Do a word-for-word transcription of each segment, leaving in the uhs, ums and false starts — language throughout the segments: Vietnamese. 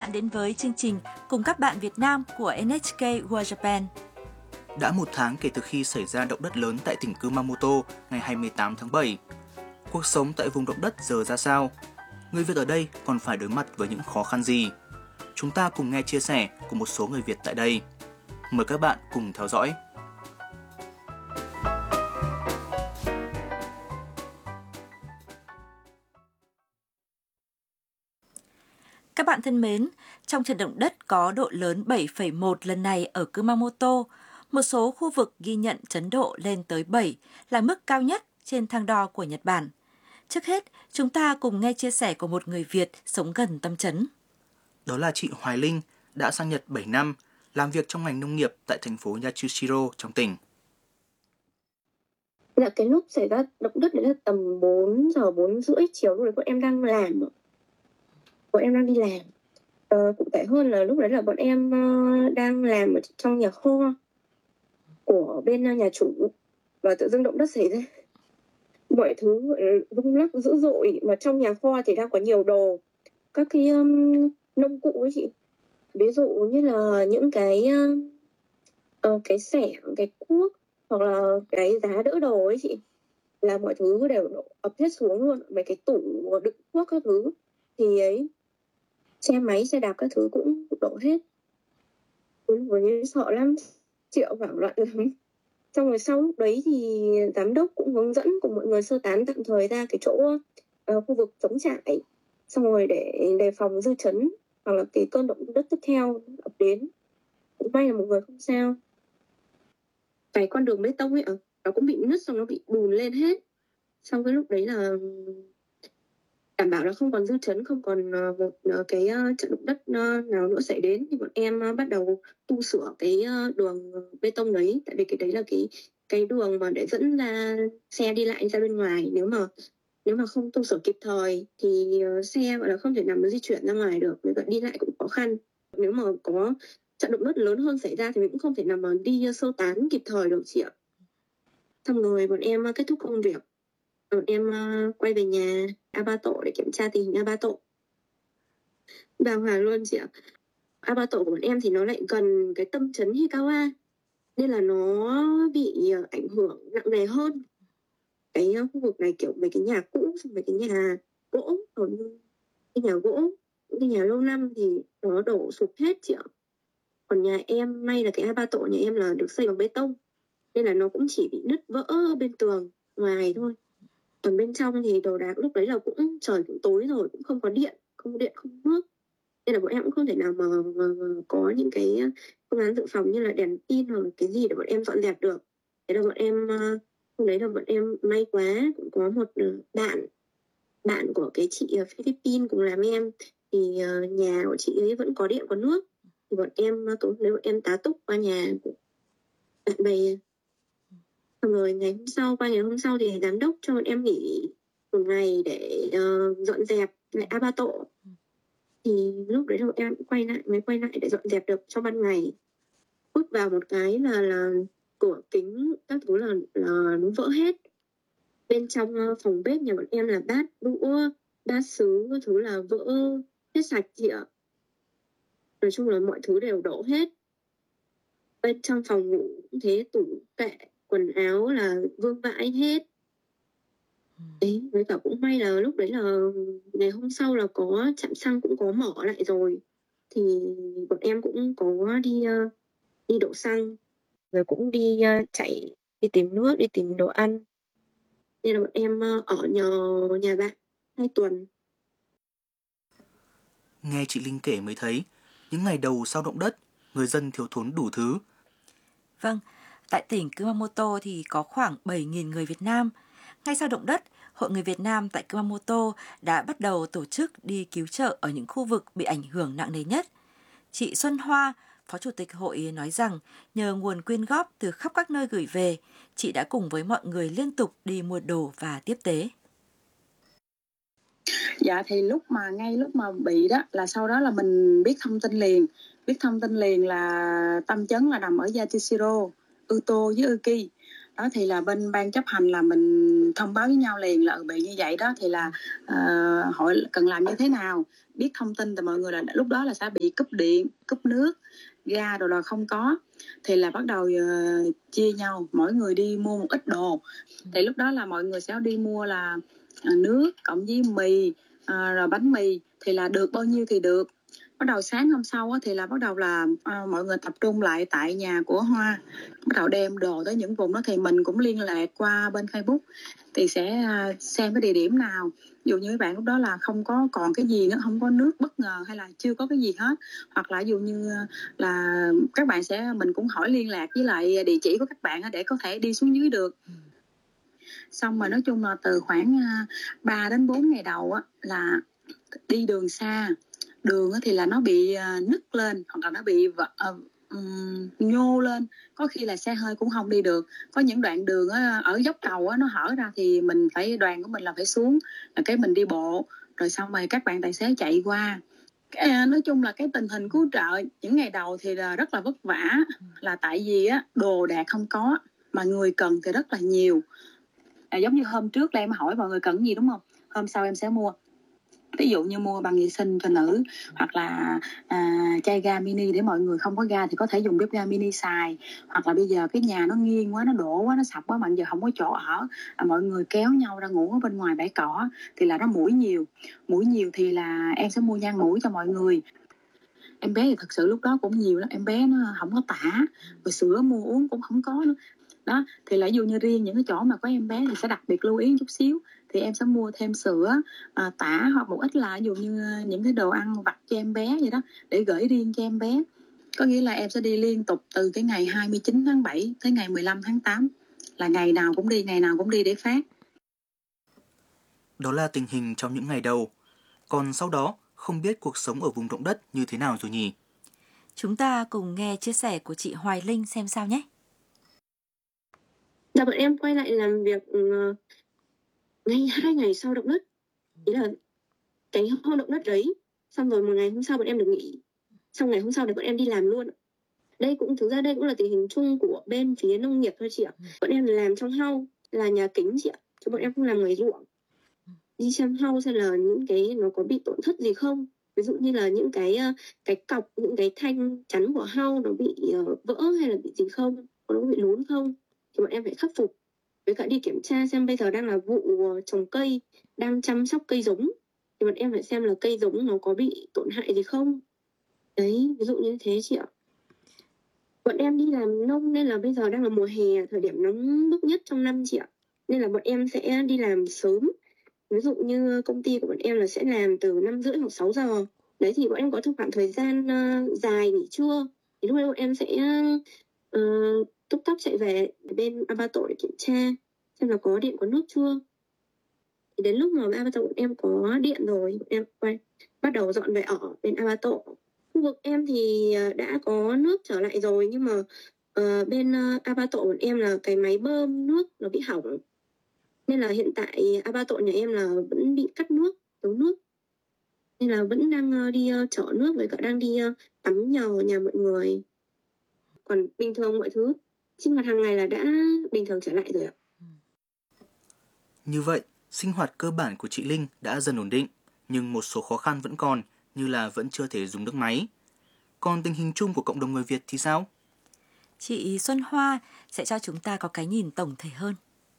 bạn đến với chương trình Cùng các bạn Việt Nam của en hát ca World Japan. Đã một tháng kể từ khi xảy ra động đất lớn tại tỉnh Kumamoto ngày hai mươi tám tháng bảy. Cuộc sống tại vùng động đất giờ ra sao? Người Việt ở đây còn phải đối mặt với những khó khăn gì? Chúng ta cùng nghe chia sẻ của một số người Việt tại đây. Mời các bạn cùng theo dõi. Các bạn thân mến, trong trận động đất có độ lớn bảy phẩy một lần này ở Kumamoto, một số khu vực ghi nhận chấn độ lên tới bảy là mức cao nhất trên thang đo của Nhật Bản. Trước hết, chúng ta cùng nghe chia sẻ của một người Việt sống gần tâm chấn. Đó là chị Hoài Linh, đã sang Nhật bảy năm, làm việc trong ngành nông nghiệp tại thành phố Yatsushiro trong tỉnh. Dạ, cái lúc xảy ra động đất đấy là tầm bốn giờ, bốn rưỡi chiều, lúc đấy bọn em đang làm. Bọn em đang đi làm. Ờ, cụ thể hơn là lúc đấy là bọn em uh, đang làm ở trong nhà kho của bên uh, nhà chủ. Và tự dưng động đất xảy ra. Mọi thứ rung lắc dữ dội. Mà trong nhà kho thì đang có nhiều đồ. Các cái um, nông cụ ấy chị. Ví dụ như là những cái uh, uh, cái xẻng, cái cuốc, hoặc là cái giá đỡ đồ ấy chị. Là mọi thứ đều đổ ập hết xuống luôn. Mấy cái tủ đựng thuốc các thứ. Thì ấy, xe máy, xe đạp các thứ cũng đổ hết. Với sợ lắm, Triệu hoảng loạn lắm. Xong rồi sau lúc đấy thì giám đốc cũng hướng dẫn của mọi người sơ tán tạm thời ra cái chỗ uh, khu vực chống trải. Xong rồi để đề phòng dư chấn hoặc là cái cơn động đất tiếp theo ập đến. Cũng may là một người không sao. Cái con đường bê tông ấy, ở nó cũng bị nứt, xong nó bị bùn lên hết. Xong cái lúc đấy là đảm bảo là không còn dư chấn, không còn một cái trận động đất nào nữa xảy đến, thì bọn em bắt đầu tu sửa cái đường bê tông đấy. Tại vì cái đấy là cái cái đường mà để dẫn ra xe đi lại ra bên ngoài. Nếu mà nếu mà không tu sửa kịp thời thì xe gọi là không thể nào mà di chuyển ra ngoài được, với cả đi lại cũng khó khăn. Nếu mà có trận động đất lớn hơn xảy ra thì mình cũng không thể nào mà đi sơ tán kịp thời được chị ạ. Xong rồi bọn em kết thúc công việc, bọn em quay về nhà Abato để kiểm tra tình hình Abato. Bàng hoàng luôn chị ạ. Abato của bọn em thì nó lại gần cái tâm chấn Hikawa, nên là nó bị ảnh hưởng nặng nề hơn. Cái khu vực này kiểu mấy cái nhà cũ, mấy cái nhà gỗ, hầu như cái nhà gỗ, cái nhà lâu năm thì nó đổ sụp hết chị ạ. Còn nhà em, may là cái Abato nhà em là được xây bằng bê tông, nên là nó cũng chỉ bị nứt vỡ bên tường ngoài thôi. Còn bên trong thì đồ đạc lúc đấy là cũng trời cũng tối rồi, cũng không có điện, không có điện, không nước. Nên là bọn em cũng không thể nào mà, mà, mà có những cái phương án dự phòng như là đèn pin hoặc là cái gì để bọn em dọn dẹp được. Thế là bọn em, hôm đấy là bọn em may quá, cũng có một bạn, bạn của cái chị ở Philippines cùng làm em. Thì nhà của chị ấy vẫn có điện, có nước. Thì bọn em, tối hôm đấy bọn em tá túc qua nhà của bạn bè. Xong rồi ngày hôm sau, qua ngày hôm sau thì giám đốc cho bọn em nghỉ một ngày để uh, dọn dẹp lại Abato. Thì lúc đấy là bọn em quay lại, mới quay lại để dọn dẹp được cho ban ngày. Bước vào một cái là là cửa kính các thứ là là nó vỡ hết. Bên trong phòng bếp nhà bọn em là bát đũa, bát sứ các thứ là vỡ hết sạch chị ạ. Nói chung là mọi thứ đều đổ hết. Bên trong phòng ngủ cũng thế, tủ kệ quần áo là vương vãi hết. Đấy, với cả cũng may là lúc đấy là ngày hôm sau là có trạm xăng cũng có mở lại rồi. Thì bọn em cũng có đi uh, đi đổ xăng, rồi cũng đi uh, chạy, đi tìm nước, đi tìm đồ ăn. Nên là bọn em uh, ở nhờ nhà bạn hai tuần. Nghe chị Linh kể mới thấy, những ngày đầu sau động đất, người dân thiếu thốn đủ thứ. Vâng, tại tỉnh Kumamoto thì có khoảng bảy nghìn người Việt Nam. Ngay sau động đất, Hội người Việt Nam tại Kumamoto đã bắt đầu tổ chức đi cứu trợ ở những khu vực bị ảnh hưởng nặng nề nhất. Chị Xuân Hoa, Phó Chủ tịch Hội nói rằng nhờ nguồn quyên góp từ khắp các nơi gửi về, chị đã cùng với mọi người liên tục đi mua đồ và tiếp tế. Dạ thì lúc mà ngay lúc mà bị đó là sau đó là mình biết thông tin liền. Biết thông tin liền là tâm chấn là nằm ở Yatsushiro, Uto với Uki. Đó thì là bên ban chấp hành là mình thông báo với nhau liền là bị như vậy đó, thì là uh, hội cần làm như thế nào, biết thông tin từ mọi người là lúc đó là sẽ bị cúp điện, cúp nước, ga rồi là không có, thì là bắt đầu uh, chia nhau mỗi người đi mua một ít đồ. Thì lúc đó là mọi người sẽ đi mua là uh, nước cộng với mì, uh, rồi bánh mì, thì là được bao nhiêu thì được. Bắt đầu sáng hôm sau á, thì là bắt đầu là uh, mọi người tập trung lại tại nhà của Hoa, bắt đầu đem đồ tới những vùng đó. Thì mình cũng liên lạc qua bên Facebook thì sẽ uh, xem cái địa điểm nào, ví dụ như mấy bạn lúc đó là không có còn cái gì nữa, không có nước bất ngờ hay là chưa có cái gì hết, hoặc là ví dụ như là các bạn sẽ, mình cũng hỏi liên lạc với lại địa chỉ của các bạn để có thể đi xuống dưới được. Xong rồi nói chung là từ khoảng uh, ba đến bốn ngày đầu á, là đi đường xa, đường thì là nó bị uh, nứt lên hoặc là nó bị uh, um, nhô lên, có khi là xe hơi cũng không đi được. Có những đoạn đường á, ở dốc cầu á, nó hở ra thì mình phải, đoàn của mình là phải xuống, là cái mình đi bộ, rồi xong rồi các bạn tài xế chạy qua. Cái, nói chung là cái tình hình cứu trợ những ngày đầu thì là rất là vất vả, là tại vì á, đồ đạc không có mà người cần thì rất là nhiều. À, giống như hôm trước là em hỏi mọi người cần gì đúng không, hôm sau em sẽ mua. Ví dụ như mua băng vệ sinh cho nữ, hoặc là à, chai ga mini để mọi người không có ga thì có thể dùng bếp ga mini xài, hoặc là bây giờ cái nhà nó nghiêng quá, nó đổ quá, nó sập quá mà giờ không có chỗ ở, à, mọi người kéo nhau ra ngủ ở bên ngoài bãi cỏ thì là nó muỗi nhiều. Muỗi nhiều thì là em sẽ mua nhang muỗi cho mọi người. Em bé thì thật sự lúc đó cũng nhiều lắm, em bé nó không có tả, rồi sữa mua uống cũng không có nữa. Đó thì là ví dụ như riêng những cái chỗ mà có em bé thì sẽ đặc biệt lưu ý chút xíu, thì em sẽ mua thêm sữa, à, tả, hoặc một ít là ví dụ như những cái đồ ăn vặt cho em bé vậy đó, để gửi riêng cho em bé. Có nghĩa là em sẽ đi liên tục từ cái ngày hai mươi chín tháng bảy tới ngày mười lăm tháng tám, là ngày nào cũng đi, ngày nào cũng đi để phát. Đó là tình hình trong những ngày đầu. Còn sau đó, không biết cuộc sống ở vùng động đất như thế nào rồi nhỉ? Chúng ta cùng nghe chia sẻ của chị Hoài Linh xem sao nhé. Dạ, bọn em quay lại làm việc uh, ngay hai ngày sau động đất. Ý là cái hôm động đất đấy, xong rồi một ngày hôm sau bọn em được nghỉ. Xong ngày hôm sau thì bọn em đi làm luôn. Đây cũng, thực ra đây cũng là tình hình chung của bên phía nông nghiệp thôi chị ạ. Bọn em làm trong house, là nhà kính chị ạ, chứ bọn em không làm ngoài ruộng. Đi xem house xem là những cái nó có bị tổn thất gì không. Ví dụ như là những cái cái cọc, những cái thanh chắn của house nó bị uh, vỡ hay là bị gì không, nó bị lún không, thì bọn em phải khắc phục. Với cả đi kiểm tra xem bây giờ đang là vụ trồng cây, đang chăm sóc cây giống, thì bọn em phải xem là cây giống nó có bị tổn hại gì không. Đấy, ví dụ như thế chị ạ. Bọn em đi làm nông nên là bây giờ đang là mùa hè, thời điểm nóng bức nhất trong năm chị ạ. Nên là bọn em sẽ đi làm sớm. Ví dụ như công ty của bọn em là sẽ làm từ năm rưỡi hoặc sáu giờ. Đấy thì bọn em có trong khoảng thời gian uh, dài nghỉ trưa. Thì lúc đấy bọn em sẽ uh, túc tốc chạy về bên Abato để kiểm tra xem là có điện có nước chưa. Thì đến lúc mà Abato bọn em có điện rồi, bọn em quay bắt đầu dọn về ở bên Abato. Khu vực em thì đã có nước trở lại rồi, nhưng mà uh, bên uh, Abato bọn em là cái máy bơm nước nó bị hỏng. Nên là hiện tại Abato nhà em là vẫn bị cắt nước, thiếu nước. Nên là vẫn đang uh, đi uh, chở nước, với cả đang đi uh, tắm nhờ nhà mọi người. Còn bình thường mọi thứ, sinh hoạt hàng ngày là đã bình thường trở lại rồi ạ. Như vậy, sinh hoạt cơ bản của chị Linh đã dần ổn định, nhưng một số khó khăn vẫn còn, như là vẫn chưa thể dùng nước máy. Còn tình hình chung của cộng đồng người Việt thì sao? Chị Xuân Hoa sẽ cho chúng ta có cái nhìn tổng thể hơn.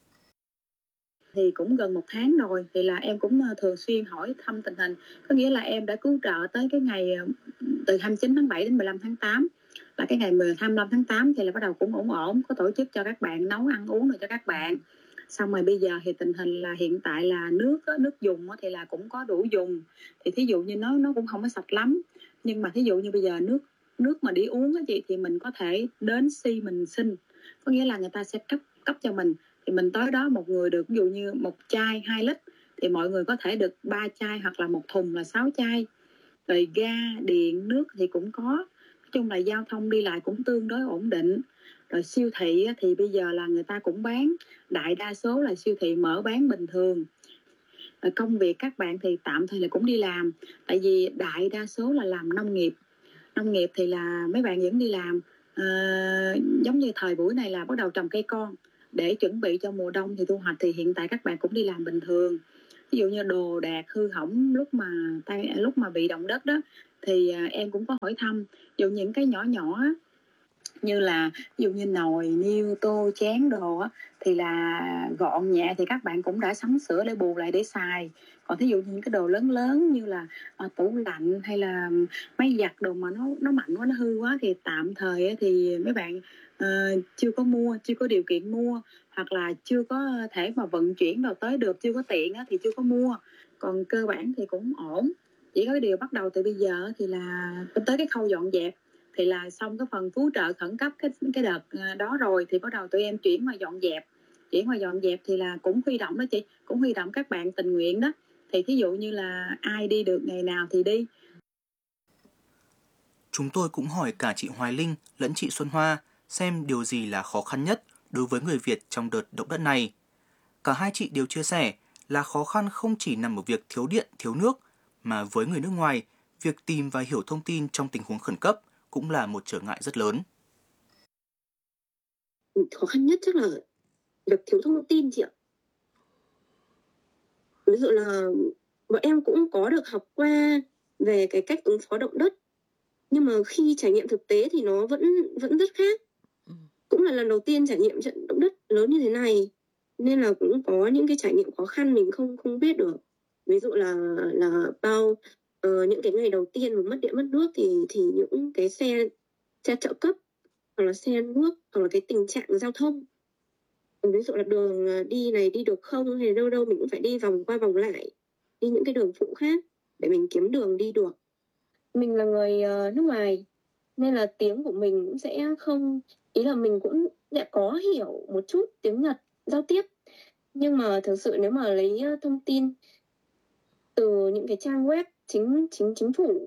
Thì cũng gần một tháng rồi, thì là em cũng thường xuyên hỏi thăm tình hình. Có nghĩa là em đã cứu trợ tới cái ngày từ hai mươi chín tháng bảy đến mười lăm tháng tám. Là cái ngày hai mươi lăm tháng tám thì là bắt đầu cũng ổn ổn, có tổ chức cho các bạn nấu ăn uống rồi cho các bạn. Xong rồi bây giờ thì tình hình là hiện tại là nước nước dùng thì là cũng có đủ dùng. Thì thí dụ như nó nó cũng không có sạch lắm. Nhưng mà thí dụ như bây giờ nước nước mà đi uống á chị, thì mình có thể đến si mình xin. Có nghĩa là người ta sẽ cấp cấp cho mình, thì mình tới đó một người được ví dụ như một chai hai lít, thì mọi người có thể được ba chai hoặc là một thùng là sáu chai. Rồi ga, điện, nước thì cũng có. Nói chung là giao thông đi lại cũng tương đối ổn định. Rồi siêu thị thì bây giờ là người ta cũng bán, đại đa số là siêu thị mở bán bình thường. Rồi công việc các bạn thì tạm thời là cũng đi làm, tại vì đại đa số là làm nông nghiệp. Nông nghiệp thì là mấy bạn vẫn đi làm. À, giống như thời buổi này là bắt đầu trồng cây con, để chuẩn bị cho mùa đông thì thu hoạch, thì hiện tại các bạn cũng đi làm bình thường. Ví dụ như đồ đạc hư hỏng lúc mà tay lúc mà bị động đất đó thì à, em cũng có hỏi thăm. Ví dụ những cái nhỏ nhỏ á, như là ví dụ như nồi, niêu, tô, chén đồ á, thì là gọn nhẹ thì các bạn cũng đã sắm sửa để bù lại để xài. Còn thí dụ như những cái đồ lớn lớn như là à, tủ lạnh hay là máy giặt đồ mà nó nó mạnh quá, nó hư quá thì tạm thời á, thì mấy bạn à, chưa có mua, chưa có điều kiện mua, hoặc là chưa có thể mà vận chuyển đồ tới được, chưa có tiện á, thì chưa có mua. Còn cơ bản thì cũng ổn. Chỉ có cái điều bắt đầu từ bây giờ thì là tới cái khâu dọn dẹp, thì là xong cái phần cứu trợ khẩn cấp cái cái đợt đó rồi thì bắt đầu tụi em chuyển qua dọn dẹp. Chuyển qua dọn dẹp thì là cũng huy động đó chị, cũng huy động các bạn tình nguyện đó. Thì thí dụ như là ai đi được ngày nào thì đi. Chúng tôi cũng hỏi cả chị Hoài Linh lẫn chị Xuân Hoa xem điều gì là khó khăn nhất đối với người Việt trong đợt động đất này. Cả hai chị đều chia sẻ là khó khăn không chỉ nằm ở việc thiếu điện, thiếu nước, mà với người nước ngoài, việc tìm và hiểu thông tin trong tình huống khẩn cấp cũng là một trở ngại rất lớn. Khó khăn nhất chắc là việc thiếu thông tin chị ạ. Ví dụ là bọn em cũng có được học qua về cái cách ứng phó động đất, nhưng mà khi trải nghiệm thực tế thì nó vẫn vẫn rất khác. Cũng là lần đầu tiên trải nghiệm trận động đất lớn như thế này, nên là cũng có những cái trải nghiệm khó khăn mình không không biết được. Ví dụ là là bao uh, những cái ngày đầu tiên mà mất điện mất nước thì thì những cái xe xe trợ cấp hoặc là xe nước hoặc là cái tình trạng giao thông, ví dụ là đường đi này đi được không, hay đâu đâu mình cũng phải đi vòng qua vòng lại, đi những cái đường phụ khác để mình kiếm đường đi được. Mình là người uh, nước ngoài nên là tiếng của mình cũng sẽ không, ý là mình cũng sẽ có hiểu một chút tiếng Nhật giao tiếp, nhưng mà thực sự nếu mà lấy thông tin từ những cái trang web chính chính chính phủ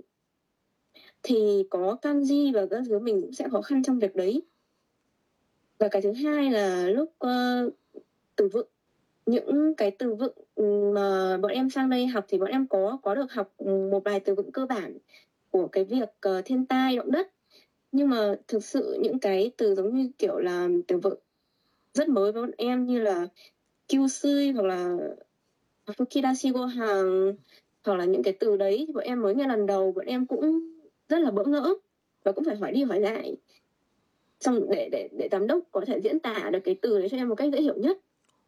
thì có kanji và các thứ, mình cũng sẽ khó khăn trong việc đấy. Và cái thứ hai là lúc uh, từ vựng, những cái từ vựng mà bọn em sang đây học thì bọn em có có được học một vài từ vựng cơ bản của cái việc uh, thiên tai động đất, nhưng mà thực sự những cái từ giống như kiểu là từ vựng rất mới với bọn em như là kyusui hoặc là fukidashi gohan hoặc là những cái từ đấy thì bọn em mới nghe lần đầu, bọn em cũng rất là bỡ ngỡ và cũng phải hỏi đi hỏi lại xong để để để giám đốc có thể diễn tả được cái từ đấy cho em một cách dễ hiểu nhất.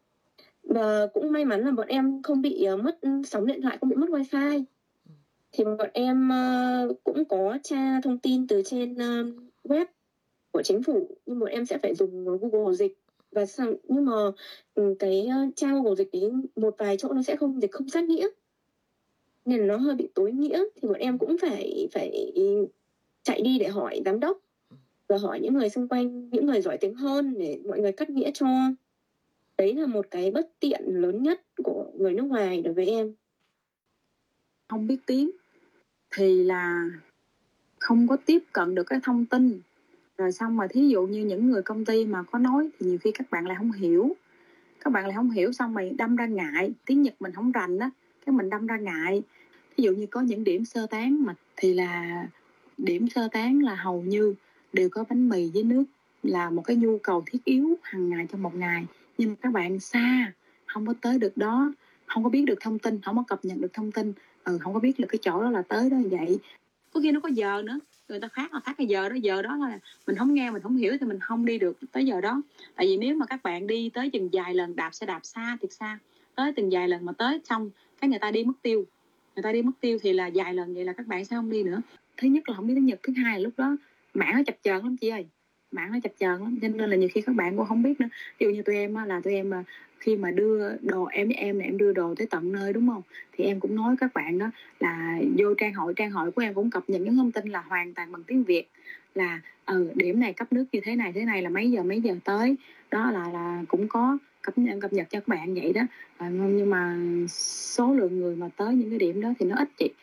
Và cũng may mắn là bọn em không bị uh, mất sóng điện thoại, không bị mất wifi, thì bọn em uh, cũng có tra thông tin từ trên uh, web của chính phủ, nhưng bọn em sẽ phải dùng Google dịch. Và sang, nhưng mà cái uh, tra Google dịch thì một vài chỗ nó sẽ không dịch không sát nghĩa nên nó hơi bị tối nghĩa, thì bọn em cũng phải phải chạy đi để hỏi giám đốc và hỏi những người xung quanh, những người giỏi tiếng hơn để mọi người cắt nghĩa cho. Đấy là một cái bất tiện lớn nhất của người nước ngoài đối với em. Không biết tiếng thì là không có tiếp cận được cái thông tin. Rồi xong mà thí dụ như những người công ty mà có nói thì nhiều khi các bạn lại không hiểu. Các bạn lại không hiểu xong mày đâm ra ngại. Tiếng Nhật mình không rành á, cái mình đâm ra ngại. Ví dụ như có những điểm sơ tán mà thì là điểm sơ tán là hầu như đều có bánh mì với nước, là một cái nhu cầu thiết yếu hàng ngày trong một ngày. Nhưng mà các bạn xa, không có tới được đó, không có biết được thông tin, không có cập nhật được thông tin, ừ, không có biết là cái chỗ đó là tới đó vậy. Có khi nó có giờ nữa, người ta phát là phát cái giờ đó, giờ đó là mình không nghe, mình không hiểu thì mình không đi được tới giờ đó. Tại vì nếu mà các bạn đi tới chừng vài lần, đạp xe đạp xa thiệt xa, tới từng vài lần mà tới xong cái người ta đi mất tiêu, người ta đi mất tiêu thì là vài lần vậy là các bạn sẽ không đi nữa. Thứ nhất là không biết tiếng Nhật, thứ hai là lúc đó mạng nó chập chờn lắm chị ơi, mạng nó chập chờn lắm, cho nên là nhiều khi các bạn cũng không biết nữa. Ví dụ như tụi em là tụi em khi mà đưa đồ, em với em này em đưa đồ tới tận nơi đúng không, thì em cũng nói các bạn đó là vô trang hội trang hội của em cũng cập nhật những thông tin là hoàn toàn bằng tiếng Việt, là ừ, điểm này cấp nước như thế này thế này là mấy giờ mấy giờ tới đó, là là cũng có cập nhật, cập nhật cho các bạn vậy đó. À, nhưng mà số lượng người mà tới những cái điểm đó thì nó ít chị.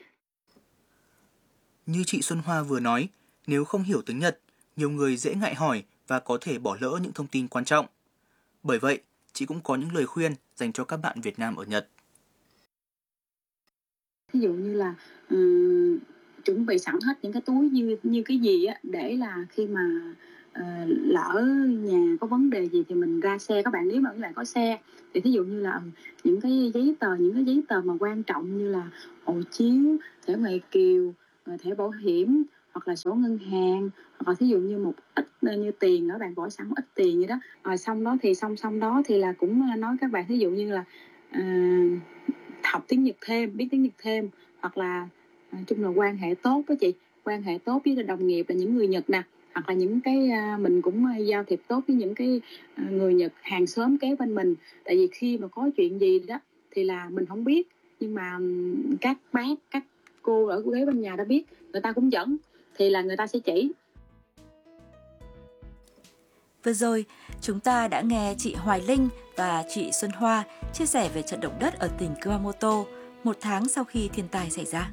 Như chị Xuân Hoa vừa nói, nếu không hiểu tiếng Nhật, nhiều người dễ ngại hỏi và có thể bỏ lỡ những thông tin quan trọng. Bởi vậy, chị cũng có những lời khuyên dành cho các bạn Việt Nam ở Nhật. Ví dụ như là um, chuẩn bị sẵn hết những cái túi như như cái gì á, để là khi mà uh, lỡ nhà có vấn đề gì thì mình ra xe. Các bạn nếu mà các bạn có xe thì thí dụ như là những cái giấy tờ những cái giấy tờ mà quan trọng như là hộ chiếu, thẻ ngoại kiều, thẻ bảo hiểm hoặc là sổ ngân hàng, hoặc là thí dụ như một ít như tiền đó, bạn bỏ sẵn một ít tiền như đó. Rồi xong đó thì song song đó thì là cũng nói các bạn thí dụ như là uh, học tiếng Nhật thêm, biết tiếng Nhật thêm, hoặc là nói chung là quan hệ tốt đó chị, quan hệ tốt với đồng nghiệp là những người Nhật nè, hoặc là những cái mình cũng giao thiệp tốt với những cái người Nhật hàng xóm kế bên mình. Tại vì khi mà có chuyện gì đó thì là mình không biết, nhưng mà các bác, các cô ở kế bên nhà đã biết, người ta cũng dẫn thì là người ta sẽ chỉ. Vừa rồi, chúng ta đã nghe chị Hoài Linh và chị Xuân Hoa chia sẻ về trận động đất ở tỉnh Kumamoto một tháng sau khi thiên tai xảy ra.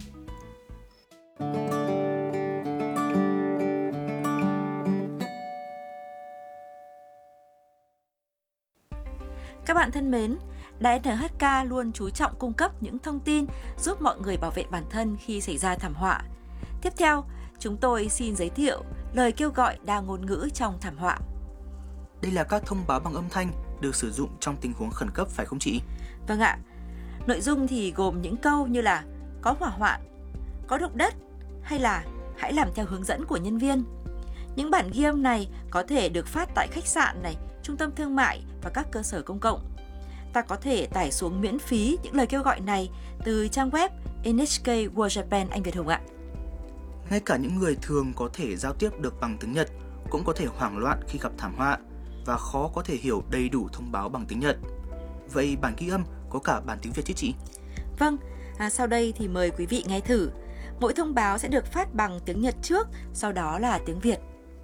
Các bạn thân mến, Đài en hát ca luôn chú trọng cung cấp những thông tin giúp mọi người bảo vệ bản thân khi xảy ra thảm họa. Tiếp theo, chúng tôi xin giới thiệu lời kêu gọi đa ngôn ngữ trong thảm họa. Đây là các thông báo bằng âm thanh được sử dụng trong tình huống khẩn cấp phải không chị? Vâng ạ. Nội dung thì gồm những câu như là có hỏa hoạn, có động đất hay là hãy làm theo hướng dẫn của nhân viên. Những bản ghi âm này có thể được phát tại khách sạn này, trung tâm thương mại và các cơ sở công cộng. Ta có thể tải xuống miễn phí những lời kêu gọi này từ trang web en hát ca World Japan anh Việt Hùng ạ. Ngay cả những người thường có thể giao tiếp được bằng tiếng Nhật cũng có thể hoảng loạn khi gặp thảm họa và khó có thể hiểu đầy đủ thông báo bằng tiếng Nhật. Vậy bản ghi âm có cả bản tiếng Việt chứ chị? Vâng, à, sau đây thì mời quý vị nghe thử. Mỗi thông báo sẽ được phát bằng tiếng Nhật trước, sau đó là tiếng Việt.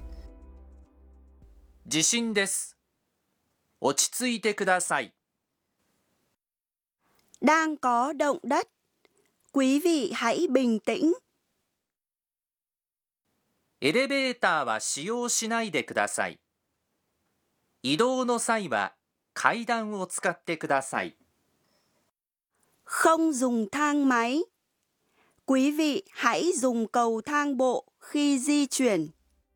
地震です。落ち着いてください。 Đang có động đất. Quý vị hãy bình tĩnh. エレベーターは使用しないでください。移動の際は階段を使ってください。 Không dùng thang máy. Quý vị hãy dùng cầu thang bộ khi di chuyển.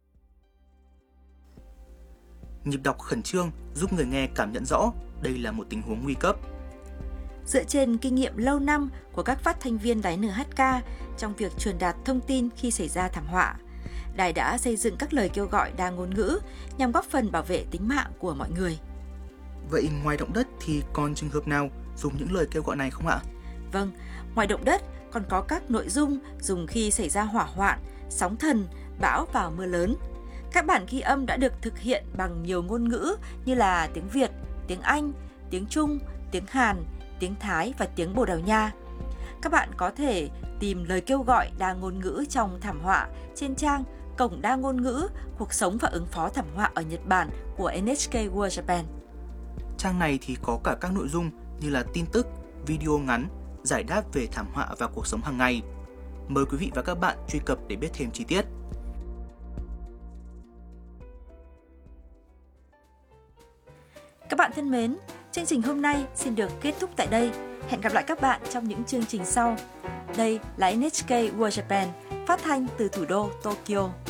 Nhịp đọc khẩn trương giúp người nghe cảm nhận rõ đây là một tình huống nguy cấp. Dựa trên kinh nghiệm lâu năm của các phát thanh viên đài en hát ca trong việc truyền đạt thông tin khi xảy ra thảm họa, đài đã xây dựng các lời kêu gọi đa ngôn ngữ nhằm góp phần bảo vệ tính mạng của mọi người. Vậy ngoài động đất thì còn trường hợp nào dùng những lời kêu gọi này không ạ? Vâng, ngoài động đất còn có các nội dung dùng khi xảy ra hỏa hoạn, sóng thần, bão và mưa lớn. Các bản ghi âm đã được thực hiện bằng nhiều ngôn ngữ như là tiếng Việt, tiếng Anh, tiếng Trung, tiếng Hàn, tiếng Thái và tiếng Bồ Đào Nha. Các bạn có thể tìm lời kêu gọi đa ngôn ngữ trong thảm họa trên trang Cổng đa ngôn ngữ cuộc sống và ứng phó thảm họa ở Nhật Bản của en hát ca World Japan. Trang này thì có cả các nội dung như là tin tức, video ngắn, giải đáp về thảm họa và cuộc sống hàng ngày. Mời quý vị và các bạn truy cập để biết thêm chi tiết. Các bạn thân mến, chương trình hôm nay xin được kết thúc tại đây. Hẹn gặp lại các bạn trong những chương trình sau. Đây là en hát ca World Japan, phát thanh từ thủ đô Tokyo.